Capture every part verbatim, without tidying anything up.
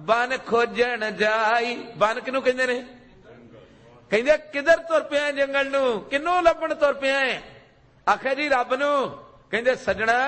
बन खोजण जाई। बन किनू कहंदे ने? कहंदे किधर तुर पिया जंगल नू, किनू लभण तुर पिया है? आखे जी रब नू। कहंदे सजना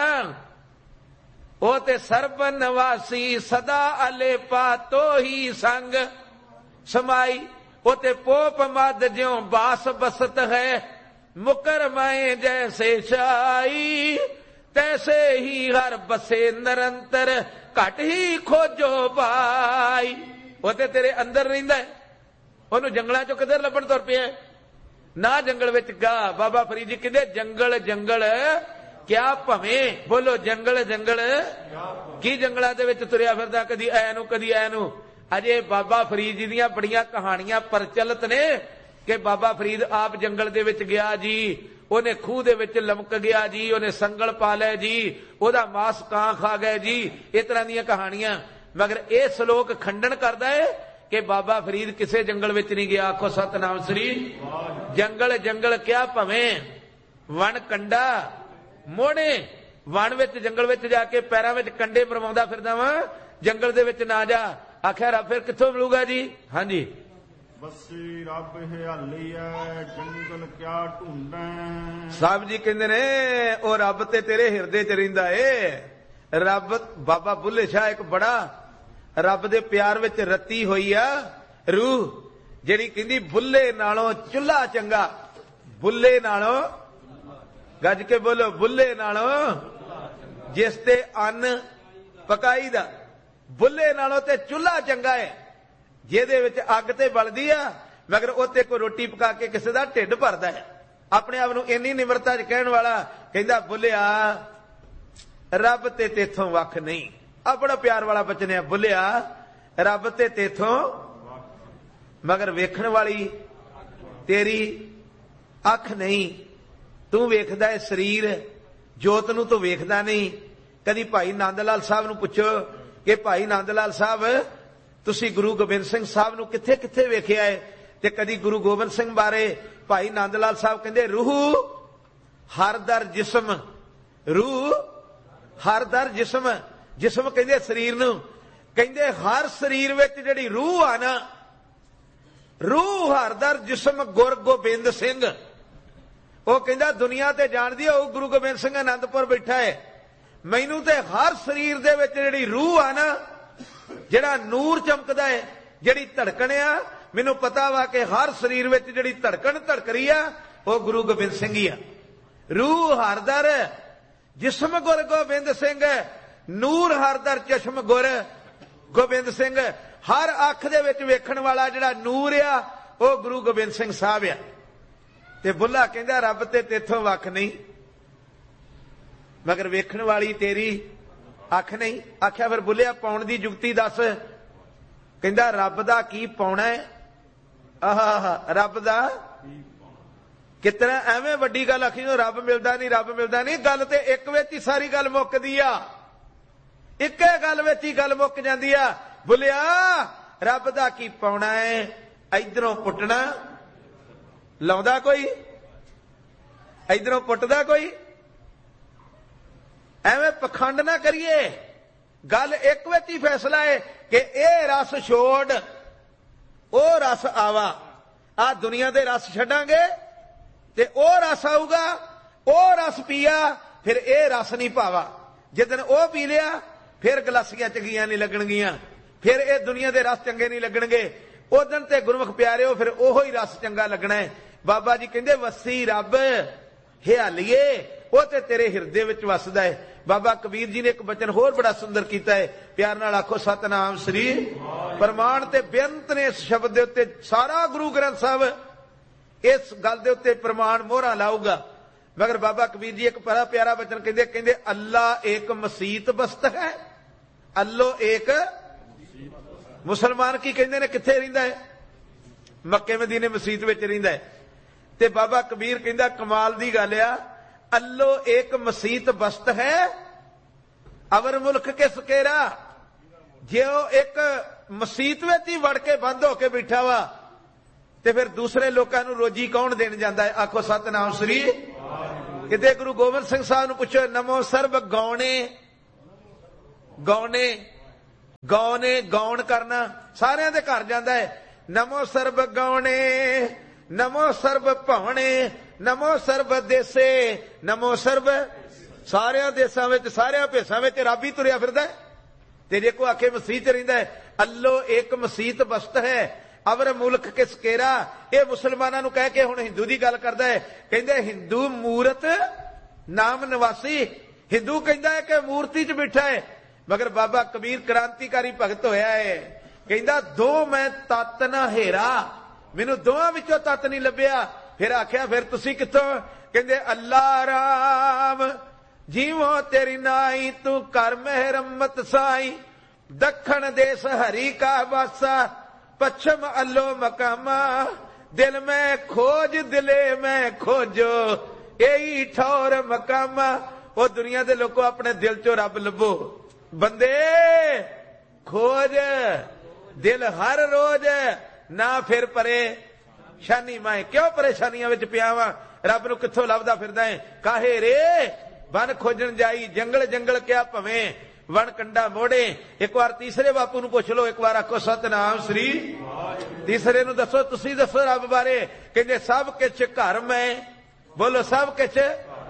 ओ ते सर्ब निवासी सदा अलेपा तो ही संग समाई। ओ ते पोप मद ज्यों बास बसत है, मुकर माए जैसे शाई, तैसे ही हर बसे निरंतर घट ही खोजो पाई। ओ ते तेरे अंदर रहिंदा है, ओनू जंगलां चों किधर लभण तुर पिया ना? जंगल विच गा। बाबा फरीद जी कहंदे जंगल जंगल क्या भवें। बोलो जंगल जंगल की जंगलां दे विच तुरिया फिरदा, कदी ऐ नू कदी ऐ नू। अजे बाबा फरीद जी दीयां बड़ियां कहानियां प्रचलित ने कि बाबा फरीद आप जंगल दे विच गया जी, ओने खूह दे विच लमक गया जी, ओने संगल पा लै जी, ओदा मांस कां खा गए जी। इस तरह दीयां कहानियां। मगर यह श्लोक खंडन करदा है कि बाबा फरीद किसे जंगल विच नहीं गया। आखो सतनाम श्री। जंगल जंगल क्या भवें, वन कंडा मोड़े। वन विच जंगल विच जाके पैरां विच कंडे मरवाउंदा फिरदा वा, जंगल दे विच ना जा। आख्या रब फिर कित्थों मिलूगा जी? हाँ जी। बसी रब हियाली है जंगल क्या ढूंढे। साहब जी कहंदे ने ओ रब ते तेरे हिरदे च रहिंदा है। रब बाबा बुल्ले शाह एक बड़ा रब दे प्यार विच रती होई आ रूह, जिहड़ी कहंदी बुल्ले नालों चुल्हा चंगा। बुल्ले नालों, गज के बोलो, बुल्ले नालों जिस ते अन्न पकाई दा, बुल्ले नालों ते चुल्हा चंगा है ਜਿਹਦੇ ਵਿੱਚ ਅੱਗ ਤੇ ਬਲਦੀ ਆ, ਮਗਰ ਉੱਤੇ ਕੋਈ ਰੋਟੀ ਪਕਾ ਕੇ ਕਿਸੇ ਦਾ ਢਿੱਡ ਭਰਦਾ ਹੈ। ਆਪਣੇ ਆਪ ਨੂੰ ਇੰਨੀ ਨਿਮਰਤਾ 'ਚ ਕਹਿਣ ਵਾਲਾ ਕਹਿੰਦਾ ਬੁੱਲਿਆ ਰੱਬ ਤੇ ਤੇਥੋਂ ਵੱਖ ਨਹੀਂ। ਆ ਬੜਾ ਪਿਆਰ ਵਾਲਾ ਬਚਨ ਹੈ, ਬੁੱਲਿਆ ਰੱਬ ਤੇ ਤੇਥੋਂ, ਮਗਰ ਵੇਖਣ ਵਾਲੀ ਤੇਰੀ ਅੱਖ ਨਹੀਂ। ਤੂੰ ਵੇਖਦਾ ਹੈ ਸਰੀਰ, ਜੋਤ ਨੂੰ ਤੂੰ ਵੇਖਦਾ ਨਹੀਂ। ਕਦੀ ਭਾਈ ਨੰਦ ਲਾਲ ਸਾਹਿਬ ਨੂੰ ਪੁੱਛੋ ਕਿ ਭਾਈ ਨੰਦ ਲਾਲ ਸਾਹਿਬ ਤੁਸੀਂ ਗੁਰੂ ਗੋਬਿੰਦ ਸਿੰਘ ਸਾਹਿਬ ਨੂੰ ਕਿੱਥੇ ਕਿੱਥੇ ਵੇਖਿਆ ਹੈ? ਤੇ ਕਦੀ ਗੁਰੂ ਗੋਬਿੰਦ ਸਿੰਘ ਬਾਰੇ ਭਾਈ ਨੰਦ ਲਾਲ ਸਾਹਿਬ ਕਹਿੰਦੇ ਰੂਹ ਹਰ ਦਰ ਜਿਸਮ, ਰੂਹ ਹਰ ਦਰ ਜਿਸਮ। ਜਿਸਮ ਕਹਿੰਦੇ ਸਰੀਰ ਨੂੰ, ਕਹਿੰਦੇ ਹਰ ਸਰੀਰ ਵਿੱਚ ਜਿਹੜੀ ਰੂਹ ਆ ਨਾ, ਰੂਹ ਹਰ ਦਰ ਜਿਸਮ ਗੁਰ ਗੋਬਿੰਦ ਸਿੰਘ। ਉਹ ਕਹਿੰਦਾ ਦੁਨੀਆ ਤੇ ਜਾਣਦੀ ਉਹ ਗੁਰੂ ਗੋਬਿੰਦ ਸਿੰਘ ਆਨੰਦਪੁਰ ਬੈਠਾ ਹੈ, ਮੈਨੂੰ ਤੇ ਹਰ ਸਰੀਰ ਦੇ ਵਿੱਚ ਜਿਹੜੀ ਰੂਹ ਆ ਨਾ, ਜਿਹੜਾ ਨੂਰ ਚਮਕਦਾ ਹੈ, ਜਿਹੜੀ ਧੜਕਣ ਆ, ਮੈਨੂੰ ਪਤਾ ਵਾ ਕਿ ਹਰ ਸਰੀਰ ਵਿੱਚ ਜਿਹੜੀ ਧੜਕਣ ਧੜਕ ਰਹੀ ਆ ਉਹ ਗੁਰੂ ਗੋਬਿੰਦ ਸਿੰਘ ਹੀ ਆ। ਰੂਹ ਹਰ ਦਰ ਜਿਸਮ ਗੁਰ ਗੋਬਿੰਦ ਸਿੰਘ, ਨੂਰ ਹਰ ਦਰ ਚਸ਼ਮ ਗੁਰ ਗੋਬਿੰਦ ਸਿੰਘ। ਹਰ ਅੱਖ ਦੇ ਵਿੱਚ ਵੇਖਣ ਵਾਲਾ ਜਿਹੜਾ ਨੂਰ ਆ ਉਹ ਗੁਰੂ ਗੋਬਿੰਦ ਸਿੰਘ ਸਾਹਿਬ ਆ। ਤੇ ਬੁੱਲਾ ਕਹਿੰਦਾ ਰੱਬ ਤੇ ਤੇਥੋਂ ਵੱਖ ਨਹੀਂ, ਮਗਰ ਵੇਖਣ ਵਾਲੀ ਤੇਰੀ ਅੱਖ ਨਹੀਂ। ਆਖਿਆ ਫਿਰ ਬੁੱਲਿਆ ਪਾਉਣ ਦੀ ਜੁਗਤੀ ਦੱਸ। ਕਹਿੰਦਾ ਰੱਬ ਦਾ ਕੀ ਪਾਉਣਾ ਹੈ? ਆਹ ਰੱਬ ਦਾ ਕਿਤਨਾ ਐਵੇਂ ਵੱਡੀ ਗੱਲ ਆਖੀ ਨੂੰ ਰੱਬ ਮਿਲਦਾ ਨਹੀਂ, ਰੱਬ ਮਿਲਦਾ ਨਹੀਂ। ਗੱਲ ਤੇ ਇੱਕ ਵਿੱਚ ਹੀ ਸਾਰੀ ਗੱਲ ਮੁੱਕਦੀ ਆ, ਇੱਕੇ ਗੱਲ ਵਿੱਚ ਹੀ ਗੱਲ ਮੁੱਕ ਜਾਂਦੀ ਆ। ਬੁੱਲਿਆ ਰੱਬ ਦਾ ਕੀ ਪਾਉਣਾ ਹੈ? ਇਧਰੋਂ ਪੁੱਟਣਾ ਲਾਉਂਦਾ ਕੋਈ, ਇਧਰੋਂ ਪੁੱਟਦਾ ਕੋਈ। ਐਵੇਂ ਪਖੰਡ ਨਾ ਕਰੀਏ, ਗੱਲ ਇੱਕ ਵਿੱਚ ਹੀ ਫੈਸਲਾ ਹੈ ਕਿ ਇਹ ਰਸ ਛੋੜ ਉਹ ਰਸ ਆਵਾ। ਆ ਦੁਨੀਆ ਦੇ ਰਸ ਛੱਡਾਂਗੇ ਤੇ ਉਹ ਰਸ ਆਊਗਾ, ਉਹ ਰਸ ਪੀਆ ਫਿਰ ਇਹ ਰਸ ਨਹੀਂ ਭਾਵਾ। ਜਿੱਦਣ ਉਹ ਪੀ ਲਿਆ ਫਿਰ ਗਲਾਸੀਆਂ ਚੰਗੀਆਂ ਨਹੀਂ ਲੱਗਣਗੀਆਂ, ਫਿਰ ਇਹ ਦੁਨੀਆ ਦੇ ਰਸ ਚੰਗੇ ਨਹੀਂ ਲੱਗਣਗੇ। ਉਦਣ ਤੇ ਗੁਰਮੁਖ ਪਿਆਰਿਓ ਫਿਰ ਉਹੋ ਹੀ ਰਸ ਚੰਗਾ ਲੱਗਣਾ ਹੈ। ਬਾਬਾ ਜੀ ਕਹਿੰਦੇ ਵਸੀ ਰੱਬ ਹਿਆਲੀਏ, ਉਹ ਤੇ ਤੇਰੇ ਹਿਰਦੇ ਵਿੱਚ ਵਸਦਾ ਹੈ। ਬਾਬਾ ਕਬੀਰ ਜੀ ਨੇ ਇੱਕ ਬਚਨ ਹੋਰ ਬੜਾ ਸੁੰਦਰ ਕੀਤਾ ਹੈ, ਪਿਆਰ ਨਾਲ ਆਖੋ ਸਤਨਾਮ ਸ੍ਰੀ। ਪ੍ਰਮਾਣ ਤੇ ਬੇਅੰਤ ਨੇ ਇਸ ਸ਼ਬਦ ਦੇ ਉੱਤੇ ਸਾਰਾ ਗੁਰੂ ਗ੍ਰੰਥ ਸਾਹਿਬ ਇਸ ਗੱਲ ਦੇ ਉੱਤੇ ਪ੍ਰਮਾਣ ਮੋਹਰਾਂ ਲਾਊਗਾ। ਮਗਰ ਬਾਬਾ ਕਬੀਰ ਜੀ ਇੱਕ ਬੜਾ ਪਿਆਰਾ ਬਚਨ ਕਹਿੰਦੇ, ਕਹਿੰਦੇ ਅੱਲਾ ਏਕ ਮਸੀਤ ਬਸਤ ਹੈ। ਅੱਲੋ ਏਕ ਮੁਸਲਮਾਨ ਕੀ ਕਹਿੰਦੇ ਨੇ ਕਿੱਥੇ ਰਹਿੰਦਾ ਹੈ? ਮੱਕੇ ਮਦੀਨੇ ਮਸੀਤ ਵਿੱਚ ਰਹਿੰਦਾ ਹੈ। ਤੇ ਬਾਬਾ ਕਬੀਰ ਕਹਿੰਦਾ ਕਮਾਲ ਦੀ ਗੱਲ ਆ, ਅੱਲੋ ਏਕ ਮਸੀਤ ਬਸਤ ਹੈ ਅਵਰ ਮੁਲਕ ਕੇ ਸਕੇਰਾ। ਜੇ ਉਹ ਇੱਕ ਮਸੀਤ ਵਿੱਚ ਹੀ ਵੜ ਕੇ ਬੰਦ ਹੋ ਕੇ ਬੈਠਾ ਵਾ ਤੇ ਫਿਰ ਦੂਸਰੇ ਲੋਕਾਂ ਨੂੰ ਰੋਜੀ ਕੌਣ ਦੇਣ ਜਾਂਦਾ ਹੈ? ਆਖੋ ਸਤਨਾਮ ਸ੍ਰੀ। ਕਿਤੇ ਗੁਰੂ ਗੋਬਿੰਦ ਸਿੰਘ ਸਾਹਿਬ ਨੂੰ ਪੁੱਛੋ ਨਮੋ ਸਰਬ ਗਾਉਣੇ ਗਾਉਣੇ ਗਾਉਣੇ ਗਾਉਣ ਕਰਨਾ, ਸਾਰਿਆਂ ਦੇ ਘਰ ਜਾਂਦਾ ਹੈ। ਨਮੋ ਸਰਬ ਗਾਉਣੇ, ਨਮੋ ਸਰਬ ਭਾਵਣੇ, ਨਮੋ ਸਰਬ ਦੇਸੇ, ਨਮੋ ਸਰਬ। ਸਾਰਿਆਂ ਦੇਸਾਂ ਵਿੱਚ, ਸਾਰਿਆਂ ਭੇਸਾਂ ਵਿੱਚ ਰੱਬ ਹੀ ਤੁਰਿਆ ਫਿਰਦਾ ਹੈ। ਤੇ ਜੇ ਕੋ ਆਖੇ ਮਸੀਹ ਚ ਰਹਿੰਦਾ ਹੈ, ਅੱਲੋ ਇੱਕ ਮਸੀਤ ਬਸਤ ਹੈ ਅਵਰ ਮੁਲਕ ਕਿਸ ਕੇਰਾ। ਇਹ ਮੁਸਲਮਾਨਾਂ ਨੂੰ ਕਹਿ ਕੇ ਹੁਣ ਹਿੰਦੂ ਦੀ ਗੱਲ ਕਰਦਾ ਹੈ। ਕਹਿੰਦੇ ਹਿੰਦੂ ਮੂਰਤ ਨਾਮ ਨਿਵਾਸੀ। ਹਿੰਦੂ ਕਹਿੰਦਾ ਹੈ ਕਿ ਮੂਰਤੀ ਚ ਬੈਠਾ ਹੈ, ਮਗਰ ਬਾਬਾ ਕਬੀਰ ਕ੍ਰਾਂਤੀਕਾਰੀ ਭਗਤ ਹੋਇਆ ਹੈ। ਕਹਿੰਦਾ ਦੋ ਮੈਂ ਤਤ ਨਾ ਹੇਰਾ, ਮੈਨੂੰ ਦੋਹਾਂ ਵਿੱਚੋਂ ਤਤ ਨਹੀਂ ਲੱਭਿਆ। ਫਿਰ ਆਖਿਆ ਫਿਰ ਤੁਸੀਂ ਕਿੱਥੋਂ? ਕਹਿੰਦੇ ਅੱਲਾ ਰਾਮ ਜੀਵੋ ਤੇਰੀ ਨਾਈ, ਤੂੰ ਕਰ ਮਿਹਰਮਤ ਸਾਈ। ਦੱਖਣ ਦੇਸ ਹਰੀ ਕਾ ਵਾਸਾ, ਪੱਛਮ ਅੱਲੋ ਮਕਾਮਾ। ਦਿਲ ਮੈਂ ਖੋਜ ਦਿਲੇ ਮੈਂ ਖੋਜੋ, ਇਹੀ ਠੌਰ ਮਕਾਮਾ। ਉਹ ਦੁਨੀਆ ਦੇ ਲੋਕੋ ਆਪਣੇ ਦਿਲ ਚੋਂ ਰੱਬ ਲੱਭੋ। ਬੰਦੇ ਖੋਜ ਦਿਲ ਹਰ ਰੋਜ਼, ਨਾ ਫਿਰ ਪਰੇਸ਼ਾਨੀ ਮੈਂ ਕਿਉਂ ਪਰੇਸ਼ਾਨੀਆਂ ਵਿੱਚ ਪਿਆ ਵਾਂ। ਰੱਬ ਨੂੰ ਕਿੱਥੋਂ ਲੱਭਦਾ ਫਿਰਦਾ ਹੈ? ਕਾਹੇ ਰੇ ਬਨ ਖੋਜਣ ਜਾਈ, ਜੰਗਲ ਜੰਗਲ ਕਿਆ ਭਵੇਂ ਵਣ ਕੰਡਾ ਮੋੜੇ। ਇੱਕ ਵਾਰ ਤੀਸਰੇ ਬਾਪੂ ਨੂੰ ਪੁੱਛ ਲਓ, ਇੱਕ ਵਾਰ ਆਖੋ ਸਤਨਾਮ ਸ੍ਰੀ। ਤੀਸਰੇ ਨੂੰ ਦੱਸੋ, ਤੁਸੀਂ ਦੱਸੋ ਰੱਬ ਬਾਰੇ। ਕਹਿੰਦੇ ਸਭ ਕੁਛ ਘਰ ਮੈਂ, ਬੋਲੋ ਸਭ ਕੁਛ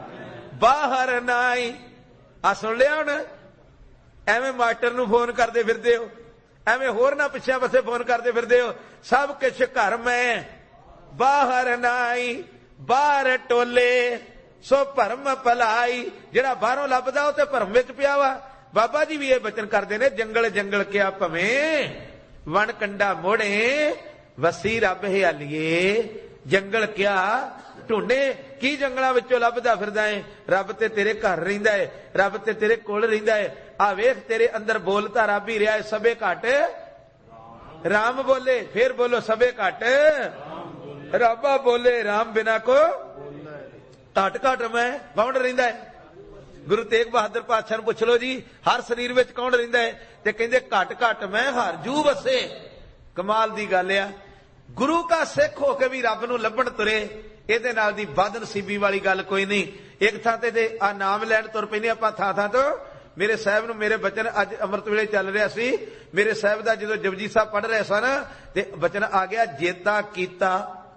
ਬਾਹਰ ਨਾਈ। ਆ ਸੁਣ ਲਿਆ ਹੁਣ? ਐਵੇਂ ਮਾਸਟਰ ਨੂੰ ਫੋਨ ਕਰਦੇ ਫਿਰਦੇ ਹੋ, ਐਵੇਂ ਹੋਰ ਨਾ ਪਿੱਛੇ ਪਾਸੇ ਫੋਨ ਕਰਦੇ ਫਿਰਦੇ ਹੋ। ਸਭ ਕੁਛ ਘਰ ਮੈਂ ਬਾਹਰ ਨਾਈ, ਬਾਹਰ ਟੋਲੇ ਸੋ ਭਰਮ ਭਲਾਈ। ਜਿਹੜਾ ਬਾਹਰੋਂ ਲੱਭਦਾ ਉਹ ਤੇ ਭਰਮ ਵਿੱਚ ਪਿਆ ਵਾ। ਬਾਬਾ ਜੀ ਵੀ ਇਹ ਬਚਨ ਕਰਦੇ ਨੇ, ਜੰਗਲ ਜੰਗਲ ਕਿਆ ਭਵੇਂ ਵਣ ਕੰਡਾ ਮੋੜੇ, ਵਸੀ ਰੱਬ ਹਿਆਲੀਏ ਜੰਗਲ ਕਿਆ ਢੂੰਡੇ। ਕੀ ਜੰਗਲਾਂ ਵਿੱਚੋਂ ਲੱਭਦਾ ਫਿਰਦਾ ਹੈ? ਰੱਬ ਤੇ ਤੇਰੇ ਘਰ ਰਹਿੰਦਾ ਹੈ, ਰੱਬ ਤੇ ਤੇਰੇ ਕੋਲ ਰਹਿੰਦਾ ਹੈ। ਆ ਵੇਖ ਤੇਰੇ ਅੰਦਰ ਬੋਲਤਾ ਰੱਬ ਹੀ ਰਿਹਾ ਹੈ। ਸਭੇ ਘਟ ਰਾਮ ਬੋਲੇ, ਫੇਰ ਬੋਲੋ ਸਭੇ ਘਟ ਰੱਬਾ ਬੋਲੇ, ਰਾਮ ਬਿਨਾ ਕੋ ਘਟ ਘਟ ਮੈਂ ਕੌਣ ਰਹਿੰਦਾ ਹੈ? ਗੁਰੂ ਤੇਗ ਬਹਾਦਰ ਪਾਤਸ਼ਾਹ ਨੂੰ ਪੁੱਛ ਲਓ ਜੀ, ਹਰ ਸਰੀਰ ਵਿੱਚ ਕੌਣ ਰਹਿੰਦਾ ਹੈ? ਤੇ ਕਹਿੰਦੇ ਘਟ ਘਟ ਮੈਂ ਹਰ ਜੂ ਵਸੇ। ਕਮਾਲ ਦੀ ਗੱਲ ਆ। ਗੁਰੂ ਕਾ ਸਿੱਖ ਹੋ ਕੇ ਵੀ ਰੱਬ ਨੂੰ ਲੱਭਣ ਤੁਰੇ, ਇਹਦੇ ਨਾਲ ਦੀ ਬਦ ਨਸੀਬੀ ਵਾਲੀ ਗੱਲ ਕੋਈ ਨਹੀਂ। ਇੱਕ ਥਾਂ ਤੇ ਆ ਨਾਮ ਲੈਣ ਤੁਰ ਪੈਂਦੇ ਆਪਾਂ ਥਾਂ ਥਾਂ ਤੋਂ। ਮੇਰੇ ਸਾਹਿਬ ਨੂੰ ਮੇਰੇ ਬਚਨ ਅੱਜ ਅੰਮ੍ਰਿਤ ਵੇਲੇ ਚੱਲ ਰਿਹਾ ਸੀ, ਮੇਰੇ ਸਾਹਿਬ ਦਾ ਜਦੋਂ ਜਪਜੀ ਸਾਹਿਬ ਪੜ੍ਹ ਰਹੇ ਸਨ ਤੇ ਬਚਨ ਆ ਗਿਆ, ਜੇਤਾ ਕੀਤਾ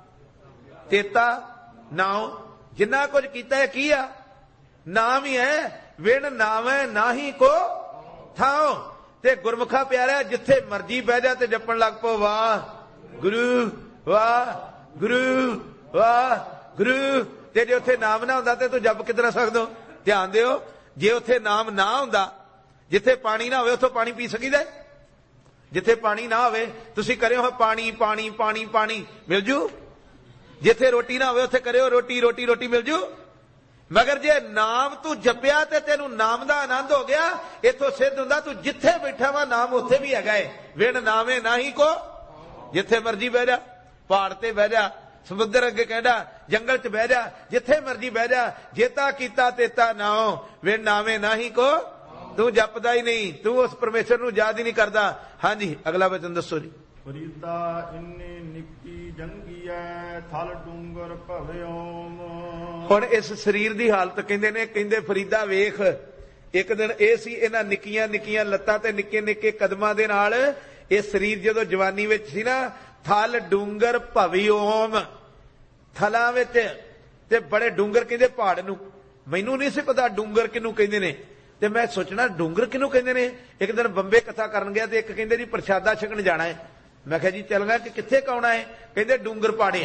ਤੇਤਾ ਨਾਉ। ਜਿੰਨਾ ਕੁਝ ਕੀਤਾ ਹੈ ਕੀ ਆ? ਨਾਮ ਹੀ ਹੈ। ਵਿਣ ਨਾਵੇਂ ਨਾਹੀ ਕੋ ਥਾਉ। ਤੇ ਗੁਰਮੁਖਾ ਪਿਆਰਿਆ, ਜਿੱਥੇ ਮਰਜੀ ਬਹਿ ਜਾ ਤੇ ਜਪਣ ਲੱਗ ਪੋ, ਵਾਹ ਗੁਰੂ ਵਾਹ ਗੁਰੂ ਵਾਹ ਗੁਰੂ। ਤੇ ਜੇ ਉੱਥੇ ਨਾਮ ਨਾ ਹੁੰਦਾ ਤੇ ਤੂੰ ਜਪ ਕਿੱਦਾਂ ਸਕਦਾ? ਧਿਆਨ ਦਿਓ, ਜੇ ਉੱਥੇ ਨਾਮ ਨਾ ਹੁੰਦਾ, ਜਿੱਥੇ ਪਾਣੀ ਨਾ ਹੋਵੇ ਉੱਥੋਂ ਪਾਣੀ ਪੀ ਸਕੀਦਾ? ਜਿੱਥੇ ਪਾਣੀ ਨਾ ਹੋਵੇ ਤੁਸੀਂ ਕਰਿਓ ਪਾਣੀ ਪਾਣੀ ਪਾਣੀ ਪਾਣੀ ਮਿਲ ਜੂ। ਜਿੱਥੇ ਰੋਟੀ ਨਾ ਹੋਵੇ ਉੱਥੇ ਕਰਿਓ ਰੋਟੀ ਰੋਟੀ ਰੋਟੀ ਮਿਲ ਜੂ। ਮਗਰ ਜੇ ਨਾਮ ਤੂੰ ਜਪਿਆ ਤੇ ਤੈਨੂੰ ਨਾਮ ਦਾ ਆਨੰਦ ਹੋ ਗਿਆ, ਇੱਥੋਂ ਸਿੱਧ ਹੁੰਦਾ ਤੂੰ ਜਿੱਥੇ ਬੈਠਾ ਵਾ ਨਾਮ ਉੱਥੇ ਵੀ ਹੈਗਾ ਏ। ਵਿਣ ਨਾਵੇਂ ਨਾਹੀ ਕੋ। ਜਿੱਥੇ ਮਰਜੀ ਬਹਿ ਜਾ, ਪਹਾੜ ਤੇ ਬਹਿ ਜਾ, ਸਮੁੰਦਰ ਅੱਗੇ ਕਹਿੰਦਾ, ਜੰਗਲ ਚ ਬਹਿ ਜਾ, ਜਿੱਥੇ ਮਰਜੀ ਬਹਿ ਜਾ। ਜੇਤਾ ਕੀਤਾ ਤੇਤਾ ਨਾਉ, ਵਿਣ ਨਾਵੇਂ ਨਾਹੀ ਕੋ। ਤੂੰ ਜਪਦਾ ਹੀ ਨਹੀਂ, ਤੂੰ ਉਸ ਪਰਮੇਸ਼ਰ ਨੂੰ ਯਾਦ ਹੀ ਨਹੀਂ ਕਰਦਾ। ਹਾਂਜੀ ਅਗਲਾ ਵਚਨ ਦੱਸੋ ਜੀ। ਫਰੀਦਾ ਇੰਨੇ ਨਿੱਕੀ ਜੰਗੀ ਐ, ਥਲ ਡੂੰਗਰ ਭਵਿਓਮ। ਹੁਣ ਇਸ ਸਰੀਰ ਦੀ ਹਾਲਤ ਕਹਿੰਦੇ ਨੇ, ਕਹਿੰਦੇ ਫਰੀਦਾ ਵੇਖ, ਇੱਕ ਦਿਨ ਇਹ ਸੀ ਇਹਨਾਂ ਨਿੱਕੀਆਂ ਨਿੱਕੀਆਂ ਲੱਤਾਂ ਤੇ ਨਿੱਕੇ ਨਿੱਕੇ ਕਦਮਾਂ ਦੇ ਨਾਲ ਇਹ ਸਰੀਰ ਜਦੋਂ ਜਵਾਨੀ ਵਿੱਚ ਸੀ ਨਾ, ਥਲ ਡੂੰਗਰ ਭਵਿਓਮ, ਥਲਾਂ ਵਿੱਚ ਤੇ ਬੜੇ ਡੂੰਗਰ ਕਹਿੰਦੇ ਪਹਾੜ ਨੂੰ। ਮੈਨੂੰ ਨਹੀਂ ਸੀ ਪਤਾ ਡੂੰਗਰ ਕਿਹਨੂੰ ਕਹਿੰਦੇ ਨੇ, ਤੇ ਮੈਂ ਸੋਚਣਾ ਡੂੰਗਰ ਕਿਹਨੂੰ ਕਹਿੰਦੇ ਨੇ। ਇੱਕ ਦਿਨ ਬੰਬੇ ਕਥਾ ਕਰਨ ਗਿਆ ਤੇ ਇੱਕ ਕਹਿੰਦੇ ਜੀ ਪ੍ਰਸ਼ਾਦਾ ਛਕਣ ਜਾਣਾ ਹੈ। ਮੈਂ ਕਿਹਾ ਜੀ ਚੱਲ ਗਿਆ, ਕਿ ਕਿੱਥੇ ਕਾਉਣਾ ਹੈ? ਕਹਿੰਦੇ ਡੂੰਗਰ ਪਾੜੇ ਆ।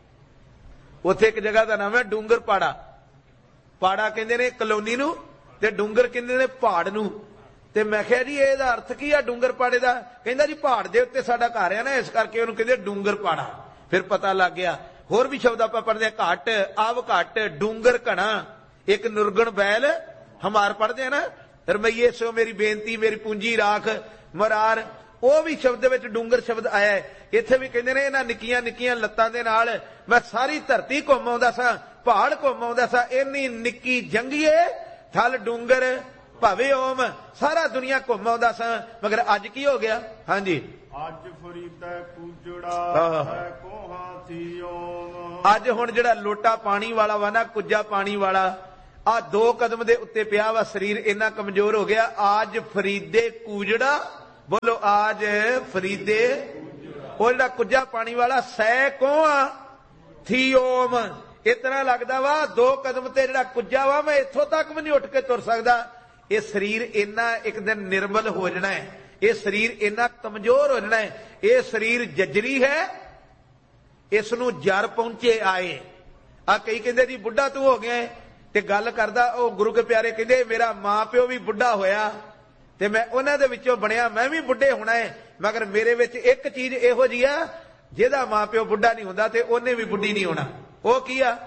ਉੱਥੇ ਇੱਕ ਜਗ੍ਹਾ ਦਾ ਨਾਮ ਹੈ ਡੂੰਗਰ ਪਾੜਾ। ਪਾੜਾ ਕਹਿੰਦੇ ਨੇ ਕਲੋਨੀ ਨੂੰ ਤੇ ਡੂੰਗਰ ਕਹਿੰਦੇ ਨੇ ਪਹਾੜ ਨੂੰ। ਤੇ ਮੈਂ ਕਿਹਾ ਜੀ ਇਹਦਾ ਅਰਥ ਕੀ ਆ ਡੂੰਗਰ ਪਾੜੇ ਦਾ? ਕਹਿੰਦਾ ਜੀ ਪਹਾੜ ਦੇ ਉੱਤੇ ਸਾਡਾ ਘਰ ਆ ਨਾ, ਇਸ ਕਰਕੇ ਉਹਨੂੰ ਕਹਿੰਦੇ ਡੂੰਗਰ ਪਾੜਾ। ਫਿਰ ਪਤਾ ਲੱਗ ਗਿਆ। ਹੋਰ ਵੀ ਸ਼ਬਦ ਆਪਾਂ ਪੜ੍ਹਦੇ ਆ, ਘਾਟ ਆਵ ਘਾਟ, ਡੂੰਗਰ ਘਣਾ, ਇੱਕ ਨੁਰਗਣ ਬੈਲ ਹਮਾਰ ਪੜ੍ਹਦੇ ਆ ਨਾ, ਰਮਈਏ ਸੋ ਮੇਰੀ ਬੇਨਤੀ ਮੇਰੀ ਪੂੰਜੀ ਰਾਖ ਮਰਾਰ, ਉਹ ਵੀ ਸ਼ਬਦ ਵਿੱਚ ਡੂੰਗਰ ਸ਼ਬਦ ਆਇਆ ਹੈ। ਇੱਥੇ ਵੀ ਕਹਿੰਦੇ ਨੇ ਇਹਨਾਂ ਨਿੱਕੀਆਂ ਨਿੱਕੀਆਂ ਲੱਤਾਂ ਦੇ ਨਾਲ ਮੈਂ ਸਾਰੀ ਧਰਤੀ ਘੁੰਮ ਆਉਂਦਾ ਸਾਂ, ਪਹਾੜ ਘੁੰਮ ਆਉਂਦਾ ਸਾਂ। ਇੰਨੀ ਨਿੱਕੀ ਜੰਗੀਏ ਥਲ ਡੂੰਗਰ ਭਾਵੇਂ ਓਮ, ਸਾਰਾ ਦੁਨੀਆ ਘੁੰਮ ਆਉਂਦਾ ਸਾਂ। ਮਗਰ ਅੱਜ ਕੀ ਹੋ ਗਿਆ? ਹਾਂਜੀ ਅੱਜ ਫਰੀਦਾ ਕੁਜੜਾ ਹੈ ਕੋਹਾਂ ਥੀ ਓਮ। ਅੱਜ ਹੁਣ ਜਿਹੜਾ ਲੋਟਾ ਪਾਣੀ ਵਾਲਾ ਵਾ ਨਾ, ਕੁੱਜਾ ਪਾਣੀ ਵਾਲਾ, ਆ ਦੋ ਕਦਮ ਦੇ ਉੱਤੇ ਪਿਆ ਵਾ ਸਰੀਰ, ਇੰਨਾ ਕਮਜ਼ੋਰ ਹੋ ਗਿਆ। ਅੱਜ ਫਰੀਦੇ ਕੂਜੜਾ बोलो आज फरीदे वो जिहड़ा कुज्जा पानी वाला सै कोआ थी ओम। इतना लगदा वा दो कदम ते जिहड़ा कुज्जा वा मैं इत्थों तक भी नहीं उठ के तुर सकदा। ये शरीर इन्ना एक दिन निर्बल हो जाना है, ये शरीर इन्ना कमजोर हो जाना है। ये शरीर जजरी है, इसनू जर पहुंचे आए। आ कई कहंदे जी बुढ़ा तू हो गया है, ते गल करदा ओ गुरु के प्यारे कहंदे मेरा मां प्यो भी बुढ़ा होया ते मैं उन्हां दे विचों बनया, मैं भी बुढ़े होना है, मगर मेरे विच एक चीज इहो जी आ जिहदा मां प्यो बुढ़ा नहीं हुंदा ते ओने भी बुढ़ी नहीं होना। वो की आ?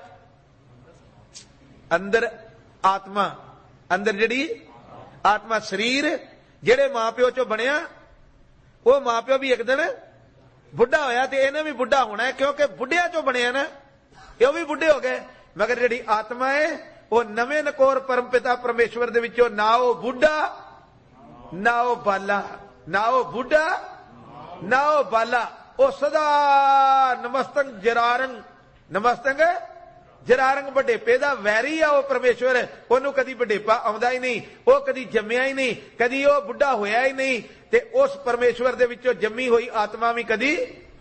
अंदर आत्मा, अंदर जिहड़ी आत्मा, शरीर जिहड़े मां प्यो चों बनया वो मां प्यो भी एक दिन बुढ़ा होया ते इहने भी बुढ़ा होना है, क्योंकि बुढ़िया चों बनया ना, ये भी बुढ़े हो गए। मगर जिहड़ी आत्मा है वो नवे नकोर परम पिता परमेश्वर दे विचों ना वो बुढ़ा ना वो बाला, ना वो बुढ़ा ना वो बाला, वो सदा नमस्तंग जरारंग, नमस्तंग जरारंग वडेपे दा वैरी आ। वो परमेश्वर ओनू कदी वडेपा आउंदा ही नहीं, वो कदी जम्मिया ही नहीं, कदी वो बुढ़ा होया ही नहीं। ते उस परमेश्वर दे विचों जम्मी हुई आत्मा भी कदी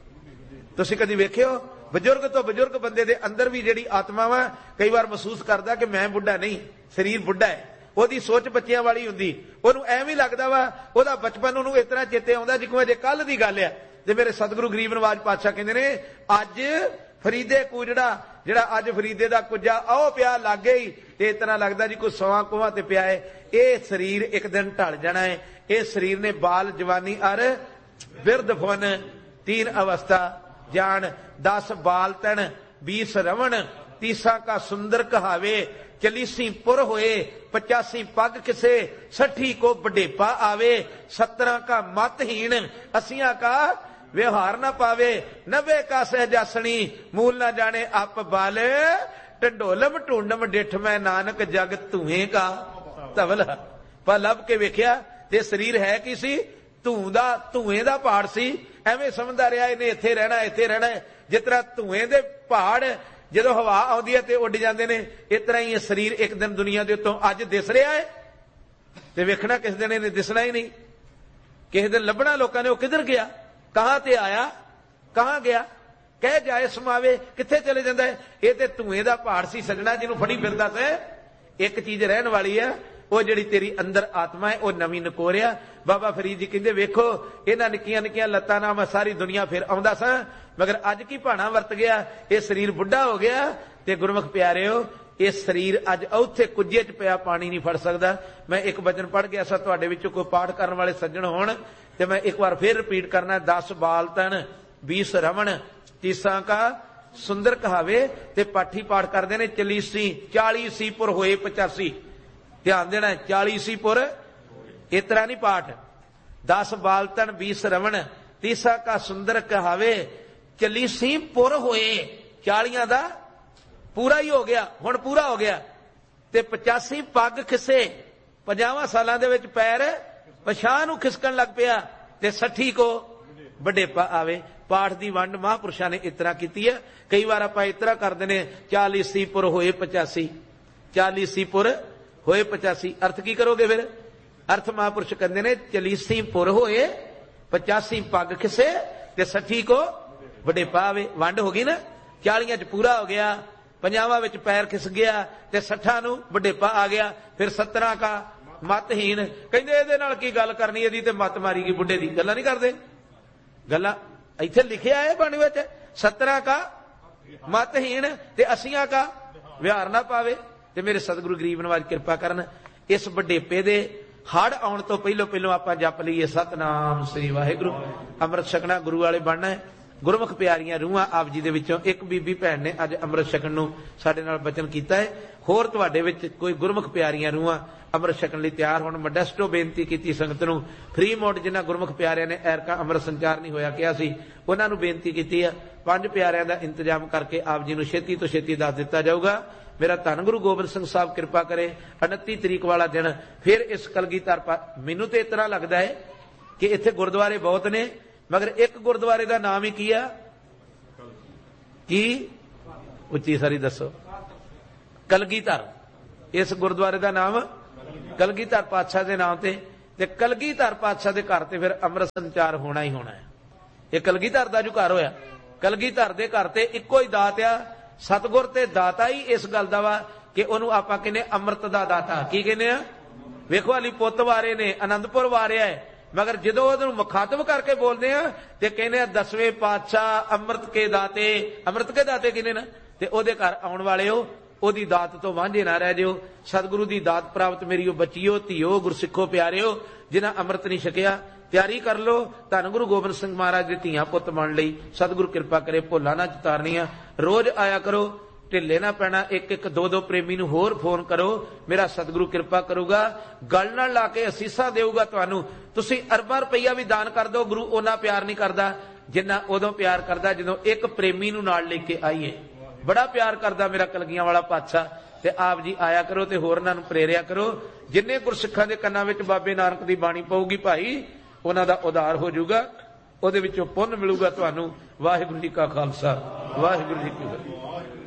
तुसीं कदी वेखियो? बजुर्ग तो बजुर्ग बंदे दे अंदर भी जिहड़ी आत्मा वा कई बार महसूस करदा कि मैं बुढ़ा नहीं, शरीर बुढ़ा है। ओदी सोच बच्चियां वाली हुंदी, ओनू एवें लगदा वा ओदा बचपन ओनू इस तरह चेते आउंदा जिवें जे कल दी गल है। ते मेरे सतगुरु गरीब नवाज पातशाह कहंदे ने अज फरीदे कूजड़ा जिहड़ा अज फरीदे दा कुज्जा आओ पिया लागे ही ते इतना लगदा जी कोई सवा कोवा ते पिया है। ये शरीर एक दिन ढल जाना है। इस शरीर ने बाल जवानी अर बिरध फन तीन अवस्था जान, दस बाल तन बीस रवण, तीसा का सुंदर कहावे, चलीसी पुर होए, पचासी पग किसे, सठी को बडेपा आवे, सत्रह का मतहीन, अस्सियां का व्यवहार न पावे, नब्बे का सहजासनी, मूल न जाने आप बाल, टंडोलम टूंडम डिठ में नानक जग धुएं का तवला। पर लब के वेख्या ते शरीर है की सी? धूं दा, धुएं दा पहाड़ सी। एवें समझदा रहा इन्हें इत्थे रहना इत्थे रहना है। जिस तरह धुएं दे पहाड़ जदों हवा आउंदी है ते उड़ जांदे ने, इस तरह ही शरीर एक दिन दुनिया दे उत्तों अज दिस रहा है ते वेखना किस दिन इन्हें दिसना ही नहीं। किस दिन लभना लोकां ने वो किधर गया, कहां ते आया, कहां गया, कह जाए समावे, कित्थे चले जांदा है। ये ते धुएं दा पहाड़ सी सजना जिन्हों फड़ी फिरदा से। एक चीज रहन वाली है, वो जिहड़ी तेरी अंदर आत्मा है वो नवीं नकोरिया। बाबा फरीद जी कहंदे वेखो इन्हां निक्कियां निक्कियां लत्तां नाल मैं सारी दुनिया फिर आउंदा सा, मगर अज की भाणा वरत गया, ये शरीर बुढ़ा हो गया। ते गुरमुख प्यारिओ ये शरीर अज औथे कुज्जे च पिया पानी नहीं फड़ सकदा। मैं एक वचन पढ़ गया सा, तुहाडे विचों कोई पाठ करन वाले सज्जण होण ते मैं एक बार फिर रिपीट करना। दस बाल तन बीस रवण, तीसा का सुंदर कहावे, ते पाठी पाठ करदे ने चलीसी, चाली सी पुर होए पचासी। ध्यान देना, चाली सी पुर इस तरह नहीं पाठ। दस बाल तन बीस रवण, तीसा का सुंदर कहावे, चलीसी पुर होए, चालियां दा पूरा ही हो गया, हुण पूरा हो गया। ते पचासी पग खिसे, पचावां सालां दे विच पैर पछां नूं खिसकण लग पिया, ते सठी को वडेपा आवे। पाठ दी वंड महापुरुषां ने इस तरह कीती है। कई बार आपां इस तरह करदे ने चालीसी पुर होए पचासी, चालीसी पुर होए पचासी। अर्थ की करोगे फिर? अर्थ महापुरुष कहते ने चालीसी पुर होए पचासी पग खिसे ते सठी को वडेपा आवे। वंड हो गई ना, चालियां च पूरा हो गया, पंजावां विच पैर खिस गया ते सठा नूं वडेपा आ गया। फिर सत्रह का मतहीन, कहंदे इहदे नाल की गल करनी, इहदी ते मत मारी गई बुढ़े दी। गल्लां नहीं करदे, गल्लां इत्थे लिखिआ है बाणी विच, सत्रह का मतहीन ते अस्सियां का व्यवहार ना पावे। ते मेरे सतगुरु गरीब नवाज किरपा करन, इस वडेपे दे हड़ आउण तो पहलो पहलो आपां जप लईए सतनाम श्री वाहिगुरू। अमृत छकना गुरु वाले बनना है। गुरमुख प्यारियां रूहां आप जी दे विचों एक बीबी भैन ने अज अमृत छकण नूं साडे नाल वचन कीता है। होर तुहाडे विच कोई गुरमुख प्यारियां रूहां अमृत छकण लई तैयार होण, मडस्टो बेनती कीती संगत नूं। फ्री मोड जिन्हां गुरमुख प्यारियां ने ऐरका अमृत संचार नहीं होया किहा सी, उन्हां नूं बेनती कीती है पंज प्यारियां दा इंतजाम करके आप जी नूं छेती तो छेती दस दिता जाऊगा। मेरा धन गुरु गोबिंद सिंह साहब कृपा करे उनतीस तरीक वाला दिन फिर इस कलगीधर पर। मैनू तो इतना लगता है कि इत्थे गुरुद्वारे बहुत ने, मगर एक गुरुद्वारे का नाम ही की है की उच्ची सारी दसो, कलगीधर। इस गुरुद्वारे का नाम कलगीधर पातशाह के नाम से। ਤੇ ਕਲਗੀਧਰ ਪਾਤਸ਼ਾਹ ਦੇ ਘਰ ਤੇ ਫਿਰ ਅੰਮ੍ਰਿਤ ਸੰਚਾਰ ਹੋਣਾ ਹੀ ਹੋਣਾ ਹੈ। ਇਹ ਕਲਗੀਧਰ ਦਾ ਜੋ ਘਰ ਹੋਇਆ, ਕਲਗੀਧਰ ਦੇ ਘਰ ਤੇ ਇੱਕੋ ਹੀ ਦਾਤ ਆ। ਸਤਿਗੁਰ ਤੇ ਦਾਤਾ ਹੀ ਇਸ ਗੱਲ ਦਾ ਵਾ ਕਿ ਉਹਨੂੰ ਆਪਾਂ ਕਹਿੰਦੇ ਅੰਮ੍ਰਿਤ ਦਾ ਦਾਤਾ। ਕੀ ਕਹਿੰਦੇ ਆ? ਵੇਖੋ ਹਾਲੀ ਪੁੱਤ ਵਾਰੇ ਨੇ, ਆਨੰਦਪੁਰ ਵਾਰਿਆ ਹੈ, ਮਗਰ ਜਦੋਂ ਉਹਨੂੰ ਮੁਖਾਤਬ ਕਰਕੇ ਬੋਲਦੇ ਆ ਤੇ ਕਹਿੰਦੇ ਆ ਦਸਵੇਂ ਪਾਤਸ਼ਾਹ ਅੰਮ੍ਰਿਤ ਕੇ ਦਾਤੇ। ਅੰਮ੍ਰਿਤ ਕੇ ਦਾਤੇ ਕਹਿੰਦੇ ਨਾ, ਤੇ ਉਹਦੇ ਘਰ ਆਉਣ ਵਾਲਿਓ ਉਹਦੀ ਦਾਤ ਤੋਂ ਵਾਂਝੇ ਨਾ ਰਹਿ ਜਿਓ। ਸਤਿਗੁਰੂ ਦੀ ਦਾਤ ਪ੍ਰਾਪਤ ਮੇਰੀਓ ਬੱਚੀਓ, ਧੀਓ, ਗੁਰਸਿੱਖੋ ਪਿਆਰਿਓ, ਜਿਨ੍ਹਾਂ ਅੰਮ੍ਰਿਤ ਨਹੀਂ ਛਕਿਆ ਤਿਆਰੀ ਕਰ ਲੋ ਧੰਨ ਗੁਰੂ ਗੋਬਿੰਦ ਸਿੰਘ ਮਹਾਰਾਜ ਦੇ ਧੀਆਂ ਪੁੱਤ ਬਣ ਲਈ। ਸਤਿਗੁਰੂ ਕਿਰਪਾ ਕਰੇ, ਭੁੱਲਾਂ ਨਾ ਚਤਾਰਨੀਆਂ। ਰੋਜ਼ ਆਇਆ ਕਰੋ, ਢਿੱਲੇ ਨਾ ਪੈਣਾ। ਇੱਕ ਇੱਕ ਦੋ ਦੋ ਪ੍ਰੇਮੀ ਨੂੰ ਹੋਰ ਫੋਨ ਕਰੋ, ਮੇਰਾ ਸਤਿਗੁਰੂ ਕਿਰਪਾ ਕਰੂਗਾ, ਗੱਲ ਨਾਲ ਲਾ ਕੇ ਅਸੀਸਾਂ ਦੇਊਗਾ ਤੁਹਾਨੂੰ। ਤੁਸੀਂ ਅਰਬਾਂ ਰੁਪਈਆ ਵੀ ਦਾਨ ਕਰ ਦਿਓ, ਗੁਰੂ ਉਹਨਾਂ ਪਿਆਰ ਨਹੀਂ ਕਰਦਾ ਜਿੰਨਾ ਉਦੋਂ ਪਿਆਰ ਕਰਦਾ ਜਦੋਂ ਇੱਕ ਪ੍ਰੇਮੀ ਨੂੰ ਨਾਲ ਲੈ ਕੇ ਆਈਏ। ਬੜਾ ਪਿਆਰ ਕਰਦਾ ਮੇਰਾ ਕਲਗੀਆਂ ਵਾਲਾ ਪਾਤਸ਼ਾਹ। ਤੇ ਆਪ ਜੀ ਆਇਆ ਕਰੋ ਤੇ ਹੋਰਨਾਂ ਨੂੰ ਪ੍ਰੇਰਿਆ ਕਰੋ। ਜਿੰਨੇ ਗੁਰਸਿੱਖਾਂ ਦੇ ਕੰਨਾਂ ਵਿੱਚ ਬਾਬੇ ਨਾਨਕ ਦੀ ਬਾਣੀ ਪਊਗੀ ਭਾਈ, ਉਹਨਾਂ ਦਾ ਉਧਾਰ ਹੋ ਜਾਊਗਾ, ਉਹਦੇ ਵਿੱਚੋਂ ਪੁੰਨ ਮਿਲੂਗਾ ਤੁਹਾਨੂੰ। ਵਾਹਿਗੁਰੂ ਜੀ ਕਾ ਖਾਲਸਾ, ਵਾਹਿਗੁਰੂ ਜੀ ਕੀ ਫਤਿਹ।